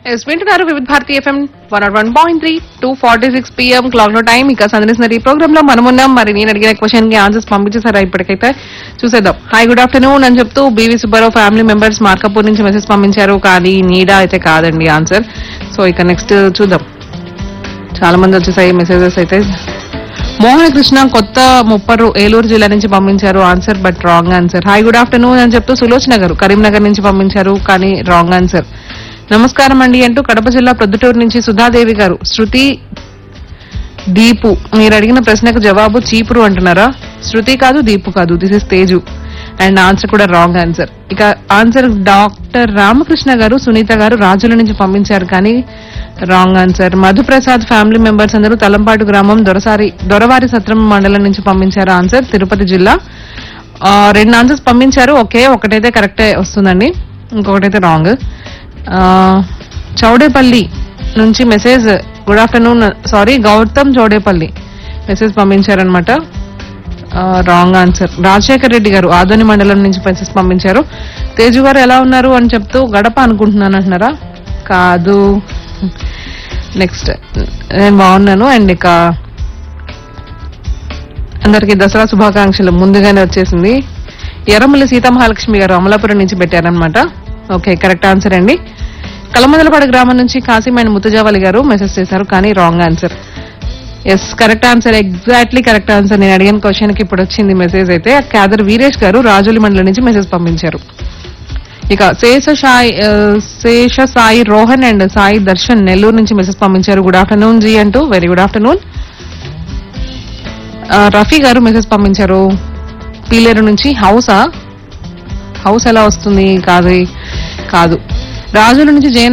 Yes వింటున్నారు వివిధ Bharati FM 101.3 2:46 PM clock లో టైం. ఇక సందర్శిస్తున్న ఈ ప్రోగ్రామ్ లో మనం ఉన్నాం. మరి నేను అడిగిన క్వశ్చన్ కి ఆన్సర్స్ పంపించేసారా? ఇప్పటికైతే చూసేద్దాం. హాయ్ గుడ్ ఆఫ్టర్నూన్ అని చెప్తూ BV Subbarao family members Markapur నుంచి మెసేజ్ పంపించారు, కానీ నీడా అయితే కాదండి ఆన్సర్. సో ఇక నెక్స్ట్ చూద్దాం. చాలా మంది వచ్చేసాయి మెసేజెస్ అయితే. మోహన్ కృష్ణ కొత్త ముప్పరు ఏలూరు జిల్లా నుంచి పంపించారు answer, but wrong answer. Hi good afternoon అని చెప్తూ సులోచన గారు కరీంనగర్ నుంచి పంపించారు, కానీ రాంగ్ ఆన్సర్. నమస్కారం అండి అంటూ కడప జిల్లా ప్రొద్దుటూరు నుంచి సుధాదేవి గారు, శృతి దీపు మీరు అడిగిన ప్రశ్నకు జవాబు చీపురు అంటున్నారా? శృతి కాదు, దీపు కాదు, this is Teju. And answer కూడా రాంగ్ ఆన్సర్. ఇక ఆన్సర్ డాక్టర్ రామకృష్ణ గారు సునీత గారు రాజుల నుంచి పంపించారు, కానీ wrong answer. Madhu Prasad family members అందరూ తలంపాటు గ్రామం దొరవారి సత్రం మండలం నుంచి పంపించారు ఆన్సర్, తిరుపతి జిల్లా. రెండు ఆన్సర్స్ పంపించారు, ఒకటైతే కరెక్టే వస్తుందండి, ఇంకొకటైతే రాంగ్. చౌడేపల్లి నుంచి message good afternoon, sorry Gautam Chowdepalli message పంపించారనమాట, రాంగ్ ఆన్సర్. రాజశేఖర్ రెడ్డి గారు ఆదోని మండలం నుంచి మెసేజ్ పంపించారు. తేజు గారు ఎలా ఉన్నారు అని చెప్తూ గడప అనుకుంటున్నాను అంటున్నారా? కాదు. నెక్స్ట్ నేను బాగున్నాను. అండ్ ఇక అందరికి దసరా శుభాకాంక్షలు ముందుగానే వచ్చేసింది. ఎర్రమల్లి సీతామహాలక్ష్మి గారు అమలాపురం నుంచి పెట్టారనమాట. ఓకే, కరెక్ట్ ఆన్సర్ అండి. కలమందలపాడు గ్రామం నుంచి కాసిం అండ్ ముత్తుజావలి గారు మెసేజ్ చేశారు, కానీ wrong answer. Yes, correct answer, exactly correct answer. నేను అడిగిన క్వశ్చన్ కి ఇప్పుడు వచ్చింది మెసేజ్ అయితే. క్యాదర్ వీరేష్ గారు రాజోలి మండలం నుంచి మెసేజ్ పంపించారు. ఇక శేష సాయి రోహన్ అండ్ సాయి దర్శన్ నెల్లూరు నుంచి మెసేజ్ పంపించారు. గుడ్ ఆఫ్టర్నూన్ జీ అంటూ, వెరీ గుడ్ ఆఫ్టర్నూన్. రఫీ గారు మెసేజ్ పంపించారు పీలేరు నుంచి. హౌస్ ఎలా వస్తుంది? కాదు. రాజుల నుంచి జయన్